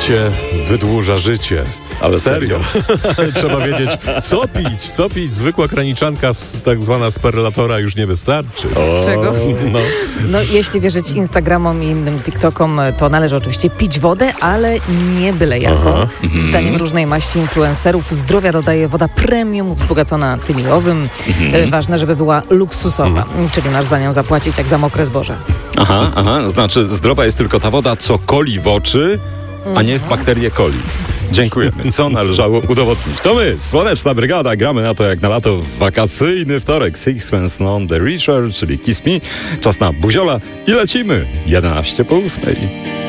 Picie wydłuża życie. Ale serio? Trzeba wiedzieć, co pić. Zwykła kraniczanka, tak zwana z perlatora już nie wystarczy. Z czego? No, jeśli wierzyć Instagramom i innym TikTokom, to należy oczywiście pić wodę, ale nie byle jako. Zdaniem różnej maści influencerów zdrowia dodaje woda premium, wzbogacona tymiowym. Ważne, żeby była luksusowa, czyli masz za nią zapłacić jak za mokre zboże. Aha, znaczy zdrowa jest tylko ta woda, co koli w oczy, a nie bakterie coli. Dziękujemy. Co należało udowodnić? To my, Słoneczna Brygada, gramy na to jak na lato w wakacyjny wtorek. Sixpence None the Richer, czyli Kiss Me. Czas na Buziola i lecimy. 11 po 8.